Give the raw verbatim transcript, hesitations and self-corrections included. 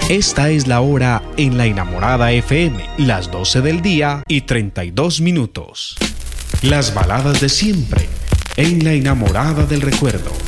Esta es la hora en La Enamorada F M, las doce del día y treinta y dos minutos. Las baladas de siempre en La Enamorada del Recuerdo.